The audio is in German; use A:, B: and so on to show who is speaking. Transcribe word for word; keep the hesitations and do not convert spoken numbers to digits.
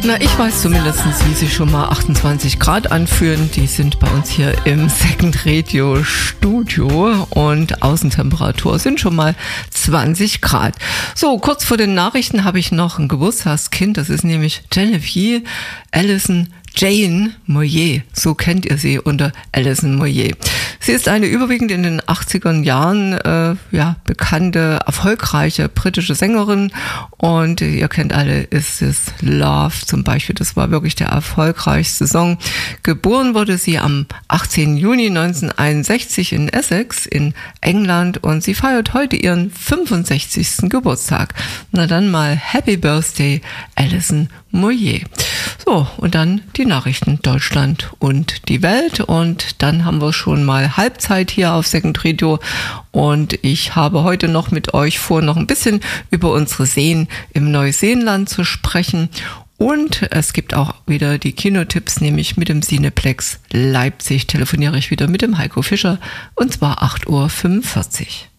A: Na, ich weiß zumindest, wie sich schon mal achtundzwanzig Grad anfühlen. Die sind bei uns hier im Second Radio Studio und Außentemperatur sind schon mal zwanzig Grad. So, kurz vor den Nachrichten habe ich noch ein Geburtstagskind. Das ist nämlich Genevieve Allison Jane Moyer, so kennt ihr sie unter Alison Moyer. Sie ist eine überwiegend in den achtziger Jahren äh, ja, bekannte, erfolgreiche britische Sängerin und ihr kennt alle Is This Love zum Beispiel, das war wirklich der erfolgreichste Song. Geboren wurde sie am achtzehnten Juni neunzehnhunderteinundsechzig in Essex in England und sie feiert heute ihren fünfundsechzigsten Geburtstag. Na dann mal Happy Birthday Alison Moyer. So, und dann die Nachrichten Deutschland und die Welt und dann haben wir schon mal Halbzeit hier auf Second Radio und ich habe heute noch mit euch vor, noch ein bisschen über unsere Seen im Neuseeland zu sprechen und es gibt auch wieder die Kinotipps, nämlich mit dem Cineplex Leipzig telefoniere ich wieder mit dem Heiko Fischer und zwar acht Uhr fünfundvierzig.